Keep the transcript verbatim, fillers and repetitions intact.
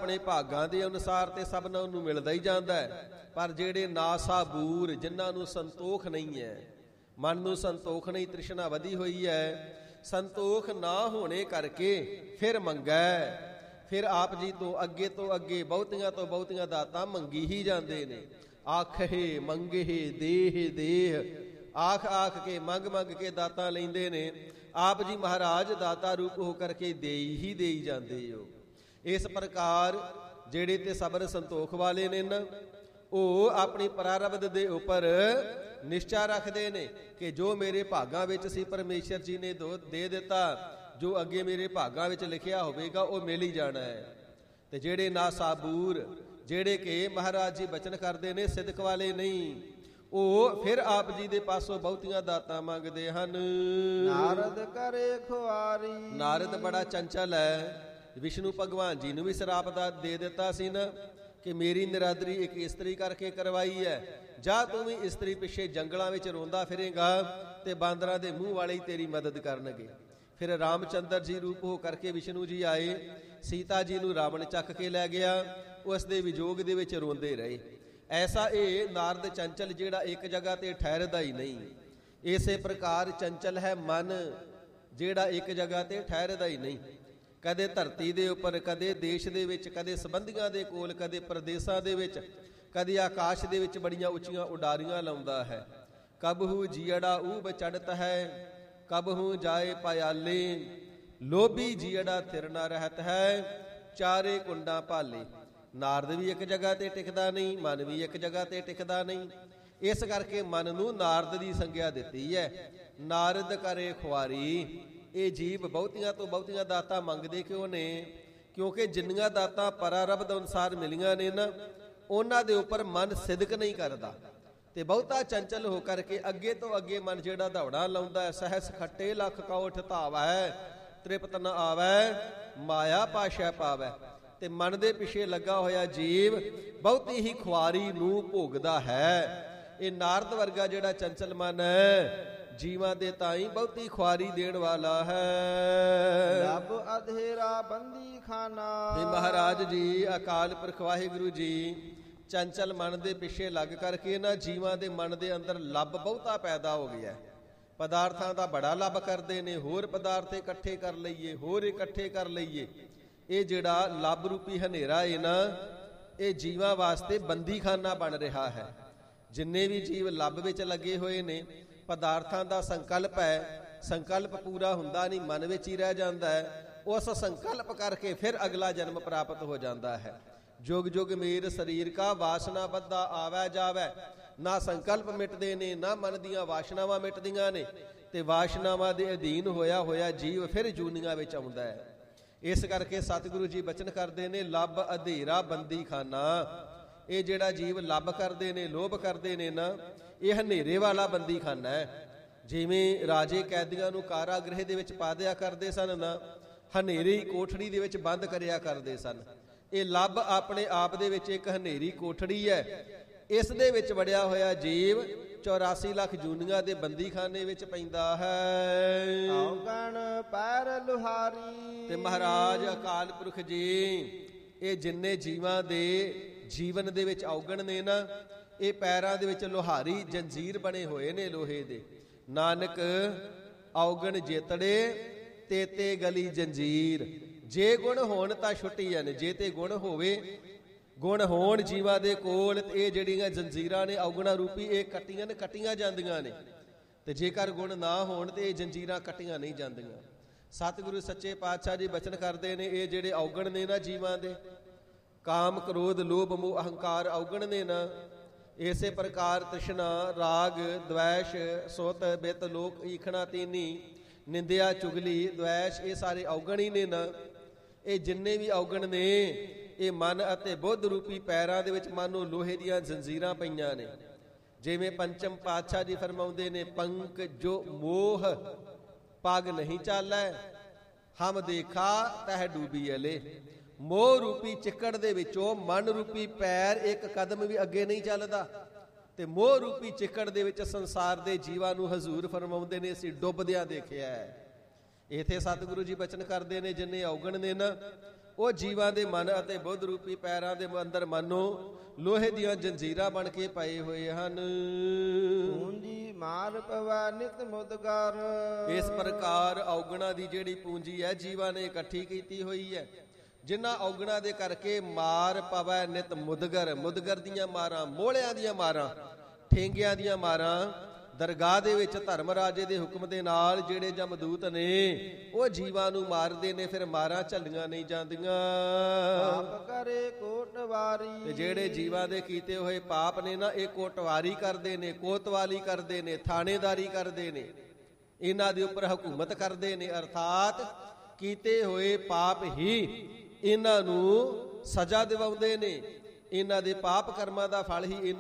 ਆਪਣੇ ਭਾਗਾਂ ਦੇ ਅਨੁਸਾਰ ਤੇ ਸਭਨਾਂ ਨੂੰ ਮਿਲਦਾ ਹੀ ਜਾਂਦਾ ਹੈ, ਪਰ ਜਿਹੜੇ ਨਾਸਾਬੂਰ, ਜਿਨ੍ਹਾਂ ਨੂੰ ਸੰਤੋਖ ਨਹੀਂ ਹੈ, ਮਨ ਨੂੰ ਸੰਤੋਖ ਨਹੀਂ, ਤ੍ਰਿਸ਼ਨਾ ਵਧੀ ਹੋਈ ਹੈ, ਸੰਤੋਖ ਨਾ ਹੋਣੇ ਕਰਕੇ ਫਿਰ ਮੰਗੈ, ਫਿਰ ਆਪ ਜੀ ਤੋਂ ਅੱਗੇ ਤੋਂ ਅੱਗੇ ਬਹੁਤੀਆਂ ਤੋਂ ਬਹੁਤੀਆਂ ਦਾਤਾਂ ਮੰਗੀ ਹੀ ਜਾਂਦੇ ਨੇ। ਆਖੇ ਮੰਗੇ ਦੇਹ ਦੇਹ, ਆਖ ਆਖ ਕੇ ਮੰਗ ਮੰਗ ਕੇ ਦਾਤਾਂ ਲੈਂਦੇ ਨੇ। ਆਪ ਜੀ ਮਹਾਰਾਜ ਦਾਤਾ ਰੂਪ ਹੋ ਕਰਕੇ ਦੇਈ ਹੀ ਦੇਈ ਜਾਂਦੇ ਹੋ। ਇਸ ਪ੍ਰਕਾਰ ਜਿਹੜੇ ਤੇ ਸਬਰ ਸੰਤੋਖ ਵਾਲੇ ਨੇ ਨਾ, ਉਹ ਆਪਣੀ ਪ੍ਰਾਰਬਧ ਦੇ ਉੱਪਰ ਨਿਸ਼ਚਾ ਰੱਖਦੇ ਨੇ ਕਿ ਜੋ ਮੇਰੇ ਭਾਗਾਂ ਵਿੱਚ ਸੀ ਪਰਮੇਸ਼ਰ ਜੀ ਨੇ ਦੋ ਦੇ ਦਿੱਤਾ, ਜੋ ਅੱਗੇ ਮੇਰੇ ਭਾਗਾਂ ਵਿੱਚ ਲਿਖਿਆ ਹੋਵੇਗਾ ਉਹ ਮਿਲ ਹੀ ਜਾਣਾ ਹੈ। ਤੇ ਜਿਹੜੇ ਨਾਸਾਬੂਰ, ਜਿਹੜੇ ਕਿ ਮਹਾਰਾਜ ਜੀ ਬਚਨ ਕਰਦੇ ਨੇ ਸਿਦਕ ਵਾਲੇ ਨਹੀਂ, ਉਹ ਫਿਰ ਆਪ ਜੀ ਦੇ ਪਾਸੋਂ ਬਹੁਤੀਆਂ ਦਾਤਾਂ ਮੰਗਦੇ ਹਨ। ਨਾਰਦ ਕਰੇ ਖੁਆਰੀ। ਨਾਰਦ ਬੜਾ ਚੰਚਲ ਹੈ। ਵਿਸ਼ਨੂੰ ਭਗਵਾਨ ਜੀ ਨੂੰ ਵੀ ਸ਼ਰਾਪ ਦਾ ਦੇ ਦਿੱਤਾ ਸੀ ਨਾ ਕਿ ਮੇਰੀ ਨਿਰਾਦਰੀ ਇੱਕ ਇਸਤਰੀ ਕਰਕੇ ਕਰਵਾਈ ਹੈ, ਜਾ ਤੂੰ ਵੀ ਇਸਤਰੀ ਪਿੱਛੇ ਜੰਗਲਾਂ ਵਿੱਚ ਰੋਂਦਾ ਫਿਰੇਗਾ ਤੇ ਬਾਂਦਰਾਂ ਦੇ ਮੂੰਹ ਵਾਲੇ ਹੀ ਤੇਰੀ ਮਦਦ ਕਰਨਗੇ। ਫਿਰ ਰਾਮਚੰਦਰ ਜੀ ਰੂਪ ਹੋ ਕਰਕੇ ਵਿਸ਼ਨੂੰ ਜੀ ਆਏ, ਸੀਤਾ ਜੀ ਨੂੰ ਰਾਵਣ ਚੱਕ ਕੇ ਲੈ ਗਿਆ, ਉਸ ਦੇ ਵਿਜੋਗ ਦੇ ਵਿੱਚ ਰੋਂਦੇ ਰਹੇ। ਐਸਾ ਇਹ ਨਾਰਦ ਚੰਚਲ ਜਿਹੜਾ ਇੱਕ ਜਗ੍ਹਾ ਤੇ ਠਹਿਰਦਾ ਹੀ ਨਹੀਂ। ਇਸੇ ਪ੍ਰਕਾਰ ਚੰਚਲ ਹੈ ਮਨ, ਜਿਹੜਾ ਇੱਕ ਜਗ੍ਹਾ ਤੇ ਠਹਿਰਦਾ ਹੀ ਨਹੀਂ। ਕਦੇ ਧਰਤੀ ਦੇ ਉੱਪਰ, ਕਦੇ ਦੇਸ਼ ਦੇ ਵਿੱਚ, ਕਦੇ ਸੰਬੰਧੀਆਂ ਦੇ ਕੋਲ, ਕਦੇ ਪ੍ਰਦੇਸ਼ਾਂ ਦੇ ਵਿੱਚ, ਕਦੇ ਆਕਾਸ਼ ਦੇ ਵਿੱਚ ਬੜੀਆਂ ਉੱਚੀਆਂ ਉਡਾਰੀਆਂ ਲਾਉਂਦਾ ਹੈ। ਕਬਹੂ ਜੀੜਾ ਊਬ ਚੜਤ ਹੈ, ਕਬਹੂ ਜਾਏ ਪਾਇਆਲੇ, ਲੋਭੀ ਜੀੜਾ ਥਿਰ ਨਾ ਰਹਿਤ ਹੈ, ਚਾਰੇ ਕੁੰਡਾਂ ਭਾਲੇ। ਨਾਰਦ ਵੀ ਇੱਕ ਜਗ੍ਹਾ ਤੇ ਟਿਕਦਾ ਨਹੀਂ, ਮਨ ਵੀ ਇੱਕ ਜਗ੍ਹਾ ਤੇ ਟਿਕਦਾ ਨਹੀਂ। ਇਸ ਕਰਕੇ ਮਨ ਨੂੰ ਨਾਰਦ ਦੀ ਸੰਗਿਆ ਦਿੱਤੀ ਹੈ। ਨਾਰਦ ਕਰੇ ਖੁਆਰੀ। ਇਹ ਜੀਵ ਬਹੁਤੀਆਂ ਤੋਂ ਬਹੁਤੀਆਂ ਦਾਤਾਂ ਮੰਗਦੇ ਕਿਉਂ ਨੇ? ਕਿਉਂਕਿ ਜਿੰਨੀਆਂ ਦਾਤਾਂ ਪਰਾਰਬਧ ਅਨੁਸਾਰ ਮਿਲੀਆਂ ਨੇ ਨਾ, ਉਹਨਾਂ ਦੇ ਉੱਪਰ ਮਨ ਸਿਦਕ ਨਹੀਂ ਕਰਦਾ ਤੇ ਬਹੁਤਾ ਚੰਚਲ ਹੋ ਕਰਕੇ ਅੱਗੇ ਤੋਂ ਅੱਗੇ ਮਨ ਜਿਹੜਾ ਦੌੜਾ ਲਾਉਂਦਾ ਹੈ। ਸਹਿਸ ਖੱਟੇ ਲੱਖ ਕੋਠ ਧਾਵੈ, ਤ੍ਰਿਪਤ ਨ ਆਵੈ, ਮਾਇਆ ਪਾਸ਼ਾ ਪਾਵੈ। ਤੇ ਮਨ ਦੇ ਪਿੱਛੇ ਲੱਗਾ ਹੋਇਆ ਜੀਵ ਬਹੁਤੀ ਹੀ ਖੁਆਰੀ ਨੂੰ ਭੋਗਦਾ ਹੈ। ਇਹ ਨਾਰਦ ਵਰਗਾ ਜਿਹੜਾ ਚੰਚਲ ਮਨ ਹੈ, ਜੀਵਾਂ ਦੇ ਤਾਈਂ ਬਹੁਤੀ ਖੁਆਰੀ ਦੇਣ ਵਾਲਾ ਹੈ। ਲੱਭ ਅਧੇਰਾ ਬੰਦੀ ਖਾਨਾ। ਵੀ ਮਹਾਰਾਜ ਜੀ, ਅਕਾਲ ਪੁਰਖ ਵਾਹਿਗੁਰੂ ਜੀ ਚੰਚਲ ਮਨ ਦੇ ਪਿੱਛੇ ਲੱਗ ਕਰਕੇ ਨਾ ਜੀਵਾਂ ਦੇ ਮਨ ਦੇ ਅੰਦਰ ਲੱਭ ਬਹੁਤਾ ਪੈਦਾ ਹੋ ਗਿਆ। ਪਦਾਰਥਾਂ ਦਾ ਬੜਾ ਲੱਭ ਕਰਦੇ ਨੇ, ਹੋਰ ਪਦਾਰਥ ਇਕੱਠੇ ਕਰ ਲਈਏ, ਹੋਰ ਇਕੱਠੇ ਕਰ ਲਈਏ। ਇਹ ਜਿਹੜਾ ਲੱਭ ਰੂਪੀ ਹਨੇਰਾ ਹੈ ਨਾ, ਇਹ ਜੀਵਾਂ ਵਾਸਤੇ ਬੰਦੀਖਾਨਾ ਬਣ ਰਿਹਾ ਹੈ। ਜਿੰਨੇ ਵੀ ਜੀਵ ਲੱਭ ਵਿੱਚ ਲੱਗੇ ਹੋਏ ਨੇ, ਪਦਾਰਥਾਂ ਦਾ ਸੰਕਲਪ ਹੈ, ਸੰਕਲਪ ਪੂਰਾ ਹੁੰਦਾ ਨਹੀਂ, ਮਨ ਵਿੱਚ ਹੀ ਰਹਿ ਜਾਂਦਾ ਹੈ। ਉਸ ਸੰਕਲਪ ਕਰਕੇ ਫਿਰ ਅਗਲਾ ਜਨਮ ਪ੍ਰਾਪਤ ਹੋ ਜਾਂਦਾ ਹੈ। ਜੁਗ ਜੁਗ ਮੇਰ ਸਰੀਰ ਕਾ ਵਾਸਨਾ ਬੱਧਾ ਆਵੈ ਜਾਵੈ। ਨਾ ਸੰਕਲਪ ਮਿਟਦੇ ਨੇ, ਨਾ ਮਨ ਦੀਆਂ ਵਾਸ਼ਨਾਵਾਂ ਮਿਟਦੀਆਂ ਨੇ, ਤੇ ਵਾਸ਼ਨਾਵਾਂ ਦੇ ਅਧੀਨ ਹੋਇਆ ਹੋਇਆ ਜੀਵ ਫਿਰ ਜੂਨੀਆਂ ਵਿੱਚ ਆਉਂਦਾ ਹੈ। ਇਸ ਕਰਕੇ ਸਤਿਗੁਰੂ ਜੀ ਬਚਨ ਕਰਦੇ ਨੇ, ਲੱਭ ਅਧੇਰਾ ਬੰਦੀ ਖਾਨਾ। ਇਹ ਜਿਹੜਾ ਜੀਵ ਲੱਭ ਕਰਦੇ ਨੇ, ਲੋਭ ਕਰਦੇ ਨੇ ਨਾ, ਇਹ ਹਨੇਰੇ ਵਾਲਾ ਬੰਦੀ ਖਾਨਾ ਹੈ। ਜਿਵੇਂ ਰਾਜੇ ਕੈਦੀਆਂ ਨੂੰ ਕਾਰਾਗ੍ਰਹਿ ਦੇ ਵਿੱਚ ਪਾ ਦਿਆ ਕਰਦੇ ਸਨ ਨਾ, ਹਨੇਰੀ ਕੋਠੜੀ ਦੇ ਵਿੱਚ ਬੰਦ ਕਰਿਆ ਕਰਦੇ ਸਨ। ਇਹ ਲੱਭ ਆਪਣੇ ਆਪ ਦੇ ਵਿੱਚ ਇੱਕ ਹਨੇਰੀ ਕੋਠੜੀ ਹੈ। ਇਸ ਦੇ ਵਿੱਚ ਵੜਿਆ ਹੋਇਆ ਜੀਵ ਚੌਰਾਸੀ ਲੱਖ ਜੂਨੀਆਂ ਦੇ ਬੰਦੀਖਾਨੇ ਵਿੱਚ ਪੈਂਦਾ ਹੈ। ਔਗਣ ਪੈਰ ਲੁਹਾਰੀ। ਤੇ ਮਹਾਰਾਜ ਅਕਾਲ ਪੁਰਖ ਜੀ, ਇਹ ਜਿੰਨੇ ਜੀਵਾਂ ਦੇ ਜੀਵਨ ਦੇ ਵਿੱਚ ਔਗਣ ਨੇ ਨਾ, ਇਹ ਪੈਰਾਂ ਦੇ ਵਿੱਚ ਲੋਹਾਰੀ ਜੰਜੀਰ ਬਣੇ ਹੋਏ ਨੇ ਲੋਹੇ ਦੇ। ਨਾਨਕ ਔਗਣ ਜੇਤੜੇ ਤੇਤੇ ਗਲੀ ਜੰਜੀਰ। ਜੇ ਗੁਣ ਹੋਣ ਤਾਂ ਛੁੱਟੀਆਂ ਨੇ, ਜੇ ਤੇ ਗੁਣ ਹੋਵੇ, ਗੁਣ ਹੋਣ ਜੀਵਾਂ ਦੇ ਕੋਲ, ਤੇ ਇਹ ਜਿਹੜੀਆਂ ਜੰਜੀਰਾਂ ਨੇ ਔਗਣਾ ਰੂਪੀ, ਇਹ ਕੱਟੀਆਂ ਨੇ, ਕੱਟੀਆਂ ਜਾਂਦੀਆਂ ਨੇ। ਤੇ ਜੇਕਰ ਗੁਣ ਨਾ ਹੋਣ ਤੇ ਇਹ ਜੰਜੀਰਾਂ ਕੱਟੀਆਂ ਨਹੀਂ ਜਾਂਦੀਆਂ। ਸਤਿਗੁਰੂ ਸੱਚੇ ਪਾਤਸ਼ਾਹ ਜੀ ਬਚਨ ਕਰਦੇ ਨੇ, ਇਹ ਜਿਹੜੇ ਔਗਣ ਨੇ ਨਾ ਜੀਵਾਂ ਦੇ, ਕਾਮ ਕ੍ਰੋਧ ਲੋਭ ਮੋਹ ਅਹੰਕਾਰ ਔਗਣ ਨੇ ਨਾ, ਇਸੇ ਪ੍ਰਕਾਰ ਤ੍ਰਿਸ਼ਨਾ ਰਾਗ ਦਵੈਸ਼ ਸੁਤ ਬਿਤ ਲੋਕ ਈਖਣਾ ਤੀਨੀ ਨਿੰਦਿਆ ਚੁਗਲੀ ਦਵੈਸ਼, ਇਹ ਸਾਰੇ ਔਗਣ ਹੀ ਨੇ ਨਾ। ਇਹ ਜਿੰਨੇ ਵੀ ਔਗਣ ਨੇ, ਇਹ ਮਨ ਅਤੇ ਬੁੱਧ ਰੂਪੀ ਪੈਰਾਂ ਦੇ ਵਿੱਚ ਮਾਨੋ ਲੋਹੇ ਦੀਆਂ ਜੰਜੀਰਾਂ ਪਈਆਂ ਨੇ। ਜਿਵੇਂ ਪੰਚਮ ਪਾਤਸ਼ਾਹ ਜੀ ਫਰਮਾਉਂਦੇ ਨੇ, ਪੰਕ ਜੋ ਮੋਹ ਪਗ ਨਹੀਂ ਚਾਲੈ, ਹਮ ਦੇਖਾ ਤਹਿ ਡੂਬੀ ਅਲੇ। ਮੋਹ ਰੂਪੀ ਚਿੱਕੜ ਦੇ ਵਿੱਚੋਂ ਮਨ ਰੂਪੀ ਪੈਰ ਇੱਕ ਕਦਮ ਵੀ ਅੱਗੇ ਨਹੀਂ ਚੱਲਦਾ, ਤੇ ਮੋਹ ਰੂਪੀ ਚਿੱਕੜ ਦੇ ਵਿੱਚ ਸੰਸਾਰ ਦੇ ਜੀਵਾਂ ਨੂੰ ਹਜ਼ੂਰ ਫਰਮਾਉਂਦੇ ਨੇ, ਅਸੀਂ ਡੁੱਬਦਿਆਂ ਦੇਖਿਆ ਹੈ। ਇਥੇ ਸਤਿਗੁਰੂ ਜੀ ਬਚਨ ਕਰਦੇ ਨੇ, ਜਿੰਨੇ ਔਗਣ ਨੇ ਨਾ, ਉਹ ਜੀਵਾਂ ਦੇ ਮਨ ਅਤੇ ਬੁੱਧ ਰੂਪੀ ਪੈਰਾਂ ਦੇ ਅੰਦਰ ਮਾਨੋ ਲੋਹੇ ਦੀਆਂ ਜੰਜੀਰਾਂ ਬਣ ਕੇ ਪਏ ਹੋਏ ਹਨ। ਪੂੰਜੀ ਮਾਰ ਪਵੈ ਨਿਤ ਮੁਦਗਰ। ਇਸ ਪ੍ਰਕਾਰ ਔਗਣਾ ਦੀ ਜਿਹੜੀ ਪੂੰਜੀ ਹੈ ਜੀਵਾਂ ਨੇ ਇਕੱਠੀ ਕੀਤੀ ਹੋਈ ਹੈ, ਜਿਨ੍ਹਾਂ ਔਗਣਾ ਦੇ ਕਰਕੇ ਮਾਰ ਪਵੈ ਨਿਤ ਮੁਦਗਰ, ਮੁਦਗਰ ਦੀਆਂ ਮਾਰਾਂ, ਮੋਹਲਿਆਂ ਦੀਆਂ ਮਾਰਾਂ, ਠੇਂਗਿਆਂ ਦੀਆਂ ਮਾਰਾਂ ਦਰਗਾਹ ਦੇ ਵਿੱਚ ਧਰਮ ਰਾਜੇ ਦੇ ਹੁਕਮ ਦੇ ਨਾਲ ਜਿਹੜੇ ਜਮਦੂਤ ਨੇ ਉਹ ਜੀਵਾਂ ਨੂੰ ਮਾਰਦੇ ਨੇ, ਫਿਰ ਮਾਰਾਂ ਝੱਲੀਆਂ ਨਹੀਂ ਜਾਂਦੀਆਂ। ਪਾਪ ਕਰੇ ਕੋਟਵਾਰੀ। ਤੇ ਜਿਹੜੇ ਜੀਵਾਂ ਦੇ ਕੀਤੇ ਹੋਏ ਪਾਪ ਨੇ ਨਾ, ਇਹ ਕੋਟਵਾਰੀ ਕਰਦੇ ਨੇ, ਕੋਤਵਾਲੀ ਕਰਦੇ ਨੇ, ਥਾਣੇਦਾਰੀ ਕਰਦੇ ਨੇ, ਇਹਨਾਂ ਦੇ ਉੱਪਰ ਹਕੂਮਤ ਕਰਦੇ ਨੇ। ਅਰਥਾਤ ਕੀਤੇ ਹੋਏ ਪਾਪ ਹੀ ਇਹਨਾਂ ਨੂੰ ਸਜ਼ਾ ਦਿਵਾਉਂਦੇ ਨੇ, ਇਹਨਾਂ ਦੇ ਪਾਪ ਕਰਮਾਂ ਦਾ ਫਲ ਹੀ